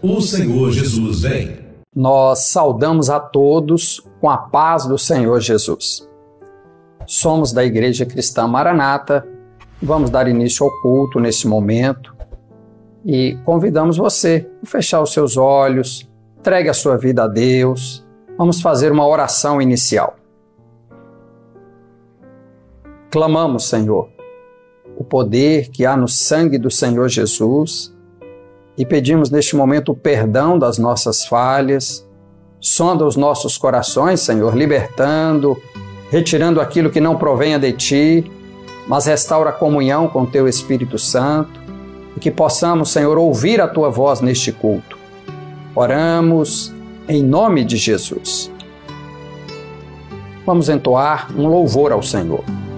O Senhor Jesus vem. Nós saudamos a todos com a paz do Senhor Jesus. Somos da Igreja Cristã Maranata, vamos dar início ao culto nesse momento e convidamos você a fechar os seus olhos, entregue a sua vida a Deus. Vamos fazer uma oração inicial. Clamamos, Senhor, o poder que há no sangue do Senhor Jesus e pedimos neste momento o perdão das nossas falhas. Sonda os nossos corações, Senhor, libertando, retirando aquilo que não provenha de Ti, mas restaura a comunhão com Teu Espírito Santo e que possamos, Senhor, ouvir a Tua voz neste culto. Oramos em nome de Jesus. Vamos entoar um louvor ao Senhor.